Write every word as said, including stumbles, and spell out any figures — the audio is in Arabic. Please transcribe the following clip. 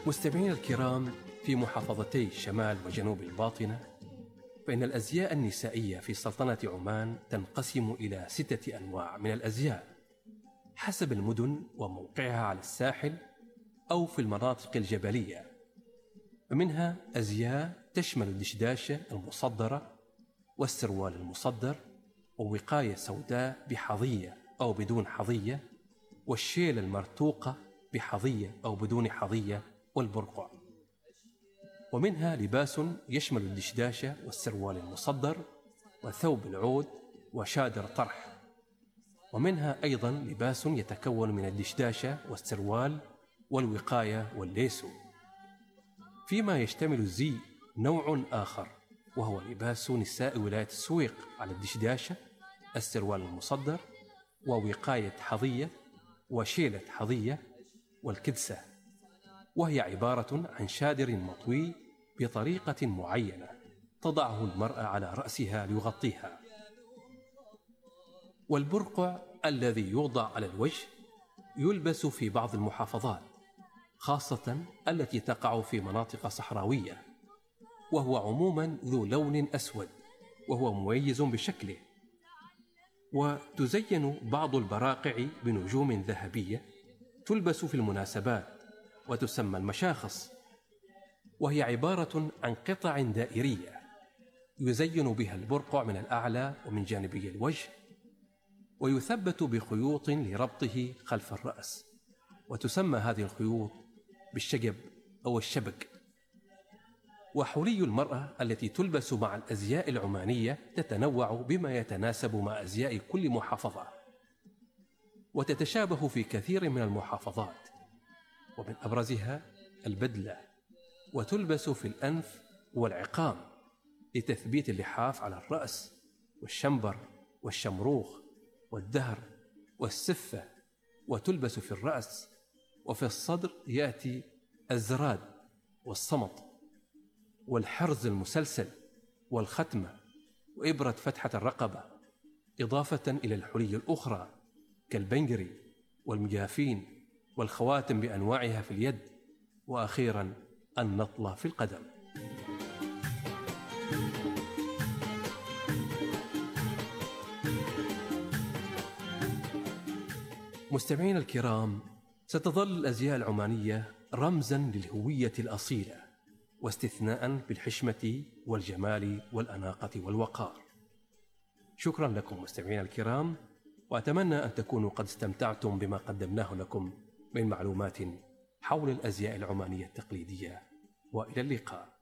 مستمعينا الكرام، في محافظتي شمال وجنوب الباطنة، فإن الأزياء النسائية في سلطنة عمان تنقسم إلى ستة أنواع من الأزياء حسب المدن وموقعها على الساحل أو في المناطق الجبلية. ومنها أزياء تشمل الدشداشة المصدرة والسروال المصدر ووقاية سوداء بحظية أو بدون حظية، والشيلة المرتوقة بحظية أو بدون حظية، والبرقع. ومنها لباس يشمل الدشداشة والسروال المصدر وثوب العود وشادر طرح. ومنها أيضا لباس يتكون من الدشداشة والسروال والوقاية والليسو. فيما يشتمل الزي نوع آخر، وهو لباس نساء ولاية السويق على الدشداشة، السروال المصدر ووقاية حظية وشيلة حظية والكدسة، وهي عبارة عن شادر مطوي بطريقة معينة تضعه المرأة على رأسها ليغطيها. والبرقع الذي يوضع على الوجه يلبس في بعض المحافظات، خاصة التي تقع في مناطق صحراوية، وهو عموما ذو لون أسود وهو مميز بشكله. وتزين بعض البراقع بنجوم ذهبية تلبس في المناسبات وتسمى المشاخص، وهي عبارة عن قطع دائرية يزين بها البرقع من الأعلى ومن جانبي الوجه، ويثبت بخيوط لربطه خلف الرأس، وتسمى هذه الخيوط بالشجب أو الشبك. وحلي المرأة التي تلبس مع الأزياء العمانية تتنوع بما يتناسب مع أزياء كل محافظة، وتتشابه في كثير من المحافظات، ومن أبرزها البدلة، وتلبس في الأنف والعقام لتثبيت اللحاف على الرأس، والشنبر والشمروخ والدهر والسفة، وتلبس في الرأس. وفي الصدر يأتي الزراد والصمط والحرز المسلسل والختمة وإبرة فتحة الرقبة، إضافة إلى الحلي الأخرى كالبنجري والمجافين والخواتم بأنواعها في اليد، وأخيرا النطلة في القدم. مستمعين الكرام، ستظل الأزياء العمانية رمزا للهوية الأصيلة، واستثناء بالحشمة والجمال والأناقة والوقار. شكرا لكم مستمعين الكرام، وأتمنى أن تكونوا قد استمتعتم بما قدمناه لكم من معلومات حول الأزياء العمانية التقليدية، وإلى اللقاء.